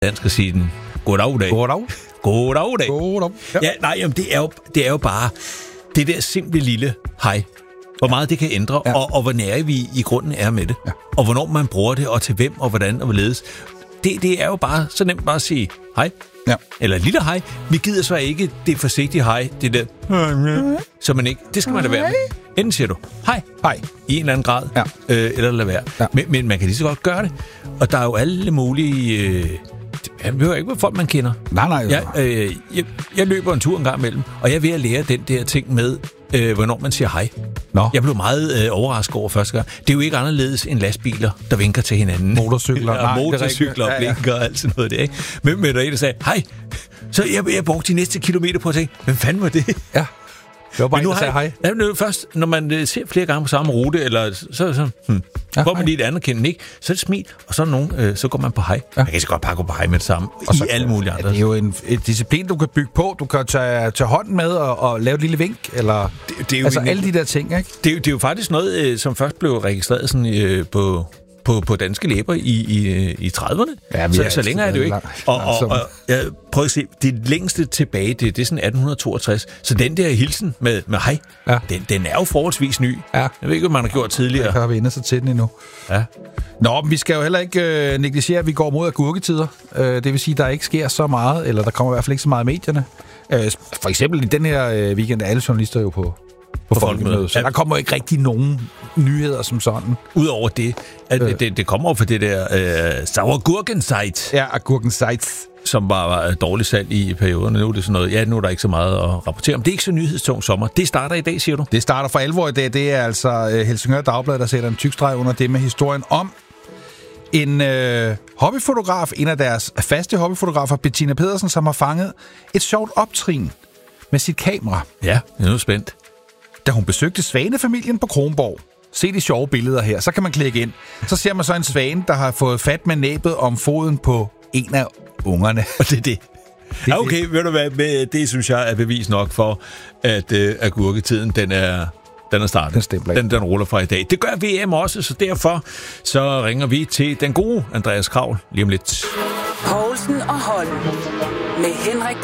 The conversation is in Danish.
dansk at sige den. Goddag. Goddag. Ja, nej, jamen, det er jo bare det der simple lille hej. Hvor meget det kan ændre, og hvor nære vi i grunden er med det. Ja. Og hvornår man bruger det, og til hvem, og hvordan, og hvorledes. Det er jo bare så nemt bare at sige hej. Ja. Eller lille hej. Vi gider så ikke det forsigtige hej, det der, så man ikke. Det skal man da være med. Enten siger du hej i en eller anden grad, eller lad være. Ja. Men man kan lige så godt gøre det. Og der er jo alle mulige... Jeg behøver ikke, hvor folk man kender. Nej. Jeg løber en tur en gang imellem, og jeg er ved at lære den der ting med, hvornår man siger hej. Nå. Jeg blev meget overrasket over første gang. Det er jo ikke anderledes end lastbiler, der vinker til hinanden. Motorcykler. Motorcykler og blinker og alt sådan noget der, ikke? Men der er en, der sagde, hej. Så jeg brugte de næste kilometer på at tænke, hvem fanden var det? Ja. Det var bare en, der sagde hej. Ja, først, når man ser flere gange på samme rute, eller så får man lige et anerkendelse, ikke? Så er det smil, og så er nogen, så går man på hej. Ja. Man kan så godt bare gå på hej med det samme, og så, i alle mulige andre. Det er jo en disciplin, du kan bygge på. Du kan tage hånden med og lave et lille vink, eller det er jo alle de der ting, ikke? Det er jo faktisk noget, som først blev registreret sådan, på danske læber i 30'erne. Ja, så længere er det jo ikke. Og jeg prøver at se, det længste tilbage, det er sådan 1862. Så den der hilsen med hej, den er jo forholdsvis ny. Ja. Jeg ved ikke, hvad man har gjort tidligere. Jeg har vi endet sig til den endnu. Ja. Nå, men vi skal jo heller ikke negligere, at vi går mod agurketider. Det vil sige, at der ikke sker så meget, eller der kommer i hvert fald ikke så meget i medierne. For eksempel i den her weekend er alle journalister jo på folkemødet. Så der kommer ikke rigtig nogen nyheder som sådan. Udover det, at det kommer over for det der Sauergurkenzeit. Ja, Agurkenzeit. Som var dårligt salg i perioderne. Nu er det sådan noget, nu er der ikke så meget at rapportere om. Det er ikke så nyhedstung sommer. Det starter i dag, siger du? Det starter for alvor i dag. Det er altså Helsingør Dagblad, der sætter en tyk streg under det med historien om en hobbyfotograf, en af deres faste hobbyfotografer, Bettina Pedersen, som har fanget et sjovt optrin med sit kamera. Ja, jeg er nu spændt. Da hun besøgte svanefamilien på Kronborg. Se de sjove billeder her, så kan man klikke ind. Så ser man så en svane, der har fået fat med næbet om foden på en af ungerne. Og det er det. Ja, okay, ved du hvad, det synes jeg er bevis nok for, at agurketiden, den er startet. Den ruller fra i dag. Det gør VM også, så derfor så ringer vi til den gode Andreas Kraul lige om lidt. Poulsen og Holm med Henrik